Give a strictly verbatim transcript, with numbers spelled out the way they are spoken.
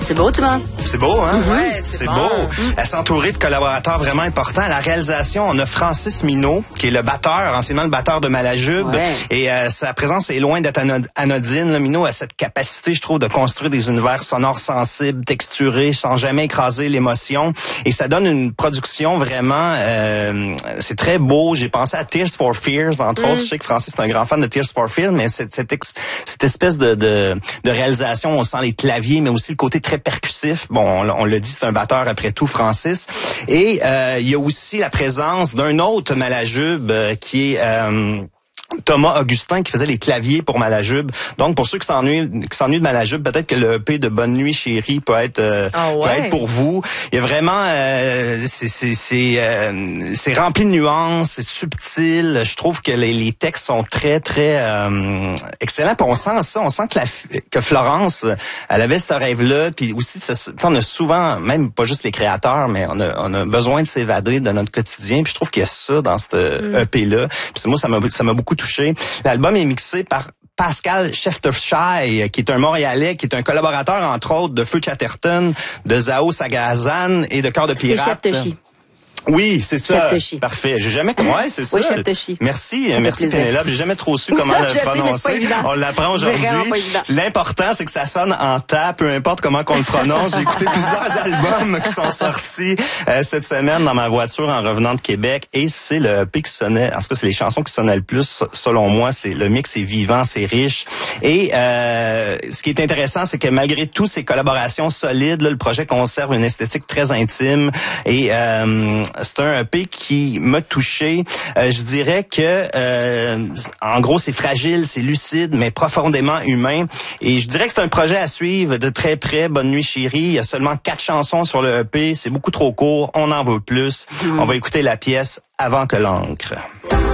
C'est beau, tu vois? C'est beau, hein? Mm-hmm. Ouais, c'est, c'est bon. beau. Mm-hmm. Elle s'est entourée de collaborateurs vraiment importants. À la réalisation, on a Francis Minot, qui est le batteur, anciennement le batteur de Malajube. Ouais. Et euh, sa présence est loin d'être anodine. Là. Minot a cette capacité, je trouve, de construire des univers sonores sensibles, texturés, sans jamais écraser l'émotion. Et ça donne une production vraiment... Euh, c'est très beau. J'ai pensé à Tears for Fears, entre mm. autres. Je sais que Francis est un grand fan de Tears for Fears, mais cette, cette, ex, cette espèce de, de, de réalisation, on sent les claviers, mais aussi le côté très percussif. Bon, on, on le dit, c'est un batteur après tout, Francis. Et euh, il y a aussi la présence d'un autre Malajube euh, qui est... Euh, Thomas Augustin qui faisait les claviers pour Malajube. Donc pour ceux qui s'ennuient qui s'ennuient de Malajube, peut-être que le E P de Bonne Nuit Chérie peut être euh, oh ouais. peut être pour vous. Il y a vraiment euh, c'est c'est c'est euh, c'est rempli de nuances, c'est subtil. Je trouve que les, les textes sont très très euh, excellents. Puis on sent ça, on sent que la que Florence, elle avait ce rêve-là. Puis aussi, on a souvent, même pas juste les créateurs, mais on a on a besoin de s'évader de notre quotidien. Puis je trouve qu'il y a ça dans ce mm. E P-là. Puis moi, ça m'a ça m'a beaucoup touché. L'album est mixé par Pascal Cheftershy, qui est un Montréalais, qui est un collaborateur, entre autres, de Feu Chatterton, de Zao Sagazan et de Cœur de Pirate. C'est Cheftershy. Oui, c'est ça. Cheftershy. Parfait. J'ai jamais ouais, c'est ça. Oui, Cheftershy. Merci, merci Pénélope. J'ai jamais trop su comment le prononcer. Sais, on l'apprend aujourd'hui. L'important, c'est que ça sonne en ta, peu importe comment qu'on le prononce. J'ai écouté plusieurs albums qui sont sortis euh, cette semaine dans ma voiture en revenant de Québec, et c'est le E P qui sonnait. En tout cas, c'est les chansons qui sonnaient le plus, selon moi. C'est le mix est vivant, c'est riche. Et euh, ce qui est intéressant, c'est que malgré toutes ces collaborations solides, là, le projet conserve une esthétique très intime et euh, c'est un E P qui m'a touché. Euh, je dirais que, euh, en gros, c'est fragile, c'est lucide, mais profondément humain. Et je dirais que c'est un projet à suivre de très près. Bonne Nuit Chérie. Il y a seulement quatre chansons sur le E P. C'est beaucoup trop court. On en veut plus. Mmh. On va écouter la pièce Avant que l'encre.